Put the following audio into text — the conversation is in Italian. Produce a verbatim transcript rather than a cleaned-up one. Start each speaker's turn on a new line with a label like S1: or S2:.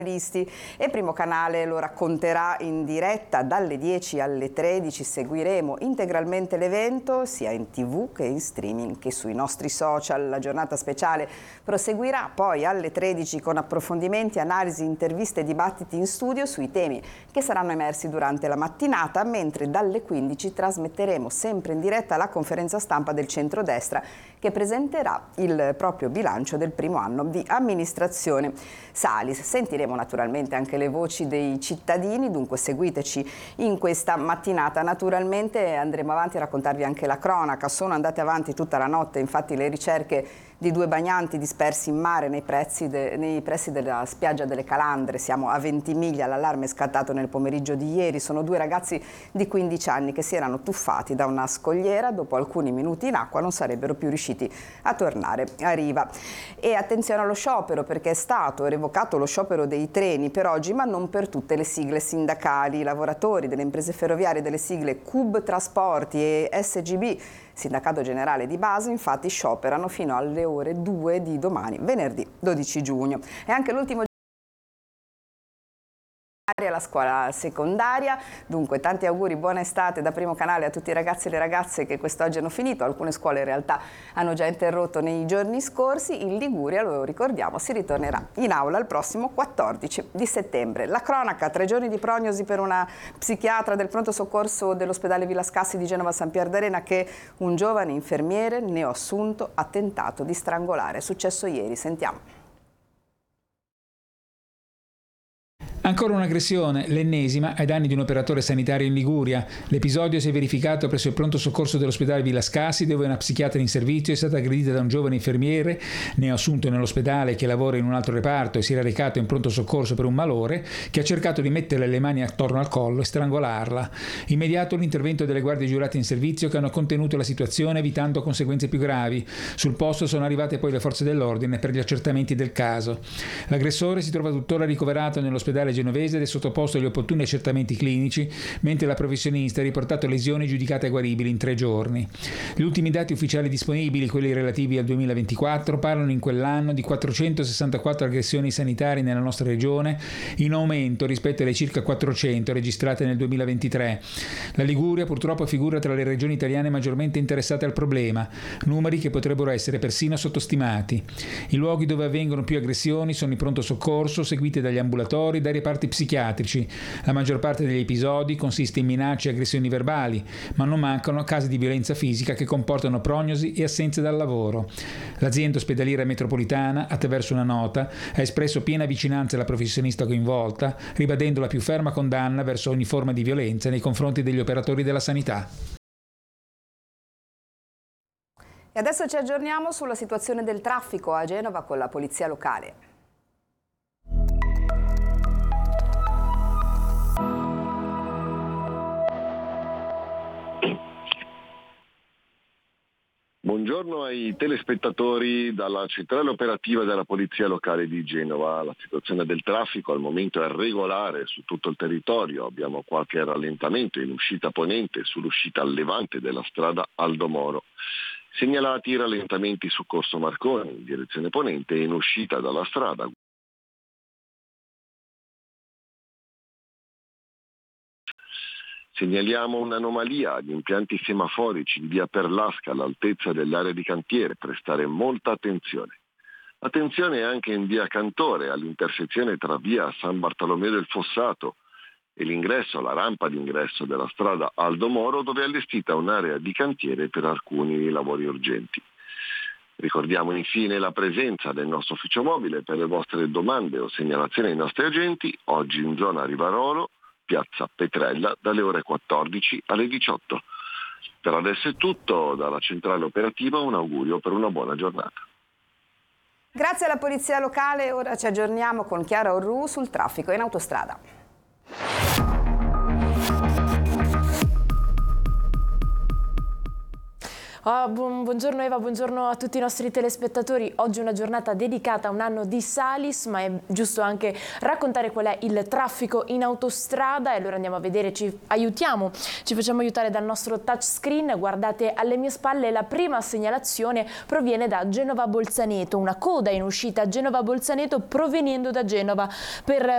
S1: E Primo Canale lo racconterà in diretta dalle dieci alle tredici. Seguiremo integralmente l'evento sia in tv che in streaming che sui nostri social. La giornata speciale proseguirà poi alle tredici con approfondimenti, analisi, interviste e dibattiti in studio sui temi che saranno emersi durante la mattinata, mentre dalle quindici trasmetteremo sempre in diretta la conferenza stampa del centrodestra che presenterà il proprio bilancio del primo anno di amministrazione Salis. Sentiremo naturalmente anche le voci dei cittadini, dunque seguiteci in questa mattinata. Naturalmente andremo avanti a raccontarvi anche la cronaca. Sono andate avanti tutta la notte infatti le ricerche di due bagnanti dispersi in mare nei, de, nei pressi della spiaggia delle Calandre. Siamo a Ventimiglia, l'allarme è scattato nel pomeriggio di ieri. Sono due ragazzi di quindici anni che si erano tuffati da una scogliera. Dopo alcuni minuti in acqua non sarebbero più riusciti a tornare a riva. E attenzione allo sciopero, perché è stato revocato lo sciopero dei treni per oggi, ma non per tutte le sigle sindacali. I lavoratori delle imprese ferroviarie delle sigle C U B Trasporti e S G B, Sindacato Generale di Base, infatti scioperano fino alle ore due di domani, venerdì dodici giugno. È anche l'ultimo alla scuola secondaria, dunque tanti auguri, buona estate da Primo Canale a tutti i ragazzi e le ragazze che quest'oggi hanno finito. Alcune scuole in realtà hanno già interrotto nei giorni scorsi. In Liguria, lo ricordiamo, si ritornerà in aula il prossimo quattordici di settembre. La cronaca, tre giorni di prognosi per una psichiatra del pronto soccorso dell'ospedale Villa Scassi di Genova San Pier d'Arena che un giovane infermiere neoassunto ha tentato di strangolare. È successo ieri, sentiamo.
S2: Ancora un'aggressione, l'ennesima, ai danni di un operatore sanitario in Liguria. L'episodio si è verificato presso il pronto soccorso dell'ospedale Villa Scassi, dove una psichiatra in servizio è stata aggredita da un giovane infermiere neoassunto nell'ospedale che lavora in un altro reparto e si era recato in pronto soccorso per un malore, che ha cercato di metterle le mani attorno al collo e strangolarla. Immediato l'intervento delle guardie giurate in servizio che hanno contenuto la situazione evitando conseguenze più gravi. Sul posto sono arrivate poi le forze dell'ordine per gli accertamenti del caso. L'aggressore si trova tuttora ricoverato nell'ospedale genovese ed è sottoposto agli opportuni accertamenti clinici, mentre la professionista ha riportato lesioni giudicate guaribili in tre giorni. Gli ultimi dati ufficiali disponibili, quelli relativi al duemilaventiquattro, parlano in quell'anno di quattrocentosessantaquattro aggressioni sanitarie nella nostra regione, in aumento rispetto alle circa quattrocento registrate nel duemilaventitré. La Liguria purtroppo figura tra le regioni italiane maggiormente interessate al problema, numeri che potrebbero essere persino sottostimati. I luoghi dove avvengono più aggressioni sono i pronto soccorso, seguiti dagli ambulatori, dai reparti psichiatrici. La maggior parte degli episodi consiste in minacce e aggressioni verbali, ma non mancano casi di violenza fisica che comportano prognosi e assenze dal lavoro. L'azienda ospedaliera metropolitana, attraverso una nota, ha espresso piena vicinanza alla professionista coinvolta, ribadendo la più ferma condanna verso ogni forma di violenza nei confronti degli operatori della sanità.
S1: E adesso ci aggiorniamo sulla situazione del traffico a Genova con la polizia locale.
S3: Buongiorno ai telespettatori dalla centrale operativa della Polizia Locale di Genova. La situazione del traffico al momento è regolare su tutto il territorio. Abbiamo qualche rallentamento in uscita ponente sull'uscita al levante della strada Aldo Moro. Segnalati rallentamenti su Corso Marconi in direzione ponente e in uscita dalla strada Segnaliamo un'anomalia agli impianti semaforici di via Perlasca all'altezza dell'area di cantiere, prestare molta attenzione. Attenzione anche in via Cantore, all'intersezione tra via San Bartolomeo del Fossato e l'ingresso, la rampa d'ingresso della strada Aldo Moro, dove è allestita un'area di cantiere per alcuni lavori urgenti. Ricordiamo infine la presenza del nostro ufficio mobile per le vostre domande o segnalazioni ai nostri agenti, oggi in zona Rivarolo, piazza Petrella, dalle ore quattordici alle diciotto. Per adesso è tutto, dalla centrale operativa un augurio per una buona giornata.
S1: Grazie alla polizia locale, ora ci aggiorniamo con Chiara Orru sul traffico in autostrada.
S4: Oh, buongiorno Eva, buongiorno a tutti i nostri telespettatori. Oggi è una giornata dedicata a un anno di Salis, ma è giusto anche raccontare qual è il traffico in autostrada e allora andiamo a vedere, ci aiutiamo, ci facciamo aiutare dal nostro touchscreen. Guardate alle mie spalle, la prima segnalazione proviene da Genova Bolzaneto, una coda in uscita Genova Bolzaneto provenendo da Genova per